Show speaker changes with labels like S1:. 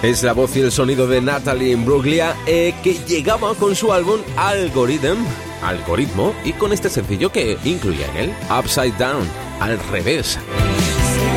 S1: Es la voz y el sonido de Natalie Imbruglia, que llegaba con su álbum Algoritmo, y con este sencillo que incluía en él, Upside Down, al revés.